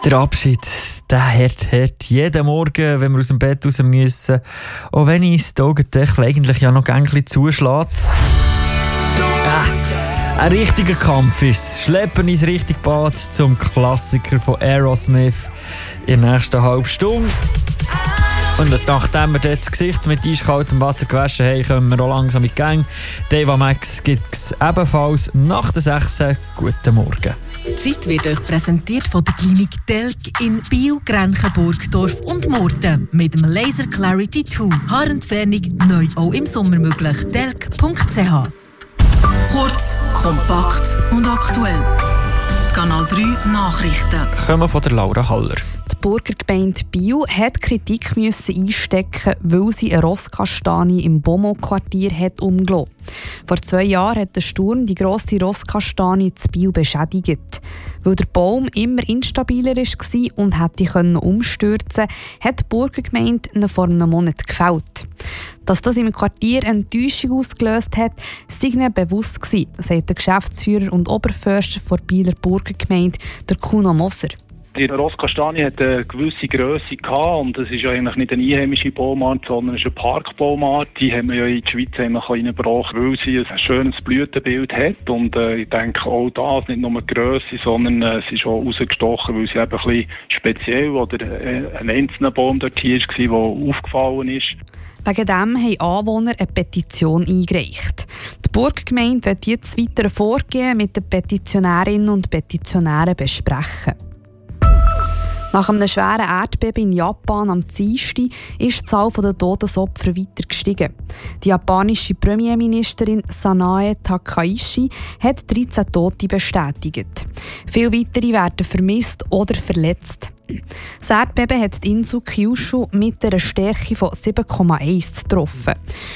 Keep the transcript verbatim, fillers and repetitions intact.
Der Abschied, der hört, hört jeden Morgen, wenn wir aus dem Bett raus müssen. Auch wenn uns die Augendeckel eigentlich ja noch ein bisschen zuschlägt. Äh, ein richtiger Kampf ist es. Schleppen ins richtige Bad zum Klassiker von Aerosmith in der nächsten halben Stunde. Und nachdem wir das Gesicht mit eiskaltem Wasser gewaschen haben, kommen wir auch langsam in die Gang. Deva Max gibt es ebenfalls nach der sechs. Guten Morgen. Die Zeit wird euch präsentiert von der Klinik Telk in Biel, Grenchen, Burgdorf und Murten. Mit dem Laser Clarity zwei. Haarentfernung neu auch im Sommer möglich. telk punkt c h. Kurz, kompakt und aktuell. Kanal drei Nachrichten. Kommen von der Laura Haller. Die Burgergemeinde Biel hat Kritik müssen einstecken, weil sie eine Rosskastanie im Beaumont-Quartier hat umgelassen. Vor zwei Jahren hat der Sturm die grosse Rosskastanie zu Biel beschädigt. Weil der Baum immer instabiler war und hätte umstürzen können, hat die Burgergemeinde ihn vor einem Monat gefällt. Dass das im Quartier eine Enttäuschung ausgelöst hat, sei ihnen bewusst gewesen, sagt der Geschäftsführer und Oberförster der Bieler Burgergemeinde, der Kuno Moser. Die Rosskastanie hat eine gewisse Grösse gehabt und es ist ja eigentlich nicht eine einheimische Baumart, sondern es ist eine Parkbaumart. Die haben wir ja in die Schweiz reingebracht, weil sie ein schönes Blütenbild hat. Und äh, ich denke auch das, nicht nur die Grösse, sondern äh, es ist auch rausgestochen, weil sie eben ein bisschen speziell oder äh, ein einzelner Baum dort hier war, der aufgefallen ist. Wegen dem haben Anwohner eine Petition eingereicht. Die Burgergemeinde wird jetzt weitere Vorgehen mit den Petitionärinnen und Petitionären besprechen. Nach einem schweren Erdbeben in Japan am Dienstag ist die Zahl der Todesopfer weiter gestiegen. Die japanische Premierministerin Sanae Takaichi hat dreizehn Tote bestätigt. Viele weitere werden vermisst oder verletzt. Das Erdbeben hat die Insel Kyushu mit einer Stärke von sieben Komma eins getroffen.